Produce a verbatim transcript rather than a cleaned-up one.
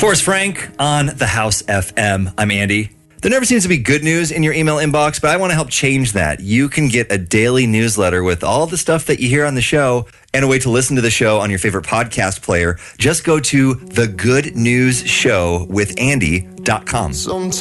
Forrest Frank on the House F M. I'm Andy. There never seems to be good news in your email inbox, but I want to help change that. You can get a daily newsletter with all the stuff that you hear on the show and a way to listen to the show on your favorite podcast player. Just go to the good news show with andy dot com.